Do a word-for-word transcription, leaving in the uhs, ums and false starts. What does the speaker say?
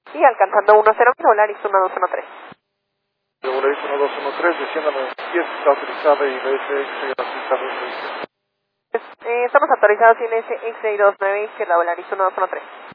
Y alcanzando uno cero, Volaris uno dos uno tres. Volaris uno dos uno tres, desciéndame diez, está autorizada y B S X autorizada en Eh, estamos autorizados en S X seis dos nueve, izquierda Volaris uno dos uno tres.